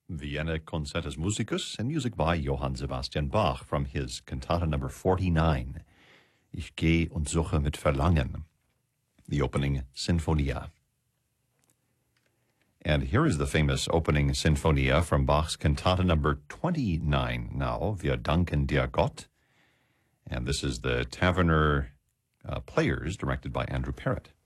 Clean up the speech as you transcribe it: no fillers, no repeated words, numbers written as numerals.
Vienna Concertus Musicus, and music by Johann Sebastian Bach from his cantata number 49, Ich geh und suche mit Verlangen, the opening Sinfonia. And here is the famous opening Sinfonia from Bach's cantata number 29 now, Wir danken dir Gott. And this is the Taverner Players, directed by Andrew Parrott.